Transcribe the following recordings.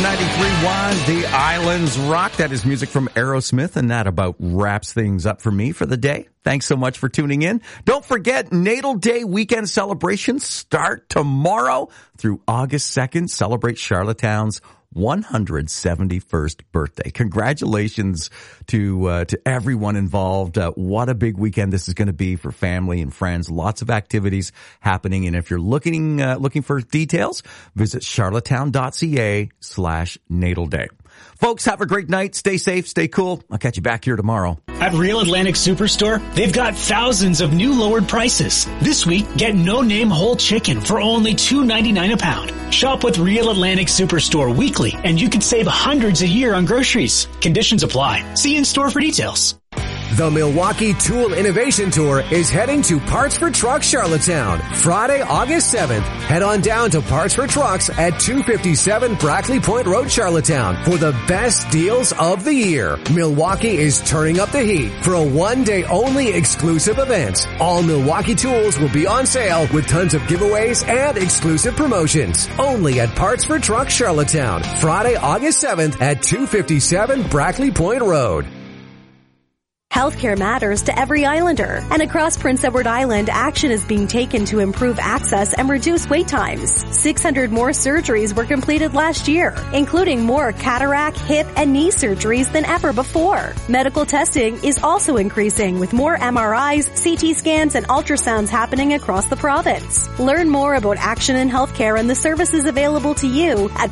93.1, The Islands Rock. That is music from Aerosmith, and that about wraps things up for me for the day. Thanks so much for tuning in. Don't forget, Natal Day weekend celebrations start tomorrow through August 2nd. Celebrate Charlottetown's 171st birthday. Congratulations to everyone involved. What a big weekend this is going to be for family and friends. Lots of activities happening. And if you're looking for details, visit charlottetown.ca/Natal Day. Folks, have a great night. Stay safe. Stay cool. I'll catch you back here tomorrow. At Real Atlantic Superstore, they've got thousands of new lowered prices. This week, get no-name whole chicken for only $2.99 a pound. Shop with Real Atlantic Superstore weekly, and you can save hundreds a year on groceries. Conditions apply. See in store for details. The Milwaukee Tool Innovation Tour is heading to Parts for Trucks Charlottetown, Friday, August 7th. Head on down to Parts for Trucks at 257 Brackley Point Road, Charlottetown for the best deals of the year. Milwaukee is turning up the heat for a one-day only exclusive event. All Milwaukee tools will be on sale with tons of giveaways and exclusive promotions. Only at Parts for Trucks Charlottetown, Friday, August 7th at 257 Brackley Point Road. Healthcare matters to every Islander, and across Prince Edward Island, action is being taken to improve access and reduce wait times. 600 more surgeries were completed last year, including more cataract, hip, and knee surgeries than ever before. Medical testing is also increasing with more MRIs, CT scans, and ultrasounds happening across the province. Learn more about action in healthcare and the services available to you at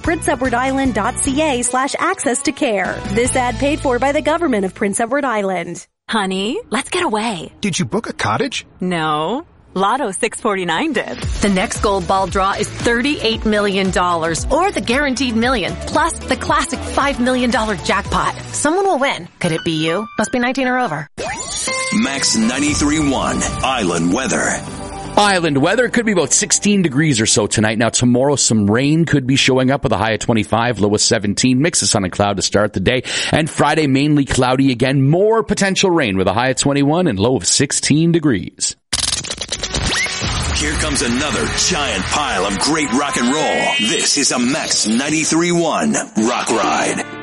princeedwardisland.ca/access to care. This ad paid for by the government of Prince Edward Island. Honey, let's get away. Did you book a cottage? No. Lotto 649 did. The next gold ball draw is $38 million, or the guaranteed million, plus the classic $5 million jackpot. Someone will win. Could it be you? Must be 19 or over. Max 93.1 Island Weather. Island weather could be about 16 degrees or so tonight. Now tomorrow some rain could be showing up with a high of 25, low of 17. Mix of sun and cloud to start the day. And Friday mainly cloudy again. More potential rain with a high of 21 and low of 16 degrees. Here comes another giant pile of great rock and roll. This is a Max 93.1 Rock Ride.